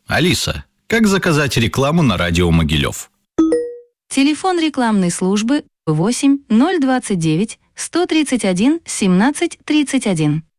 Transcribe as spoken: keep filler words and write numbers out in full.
Алиса, как заказать рекламу на радио Могилев? Телефон рекламной службы восемь ноль двадцать девять сто тридцать один семнадцать тридцать один.